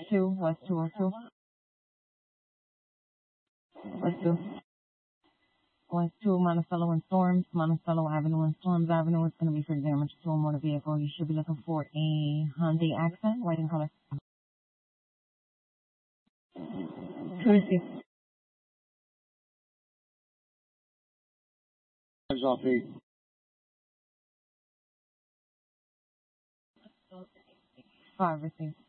West 202. West 2. West 2, Monticello and Storms. Monticello Avenue and Storms Avenue is going to be for damage to a motor vehicle. You should be looking for a Hyundai Accent, white in color. Courtesy. Off 8. 5 received.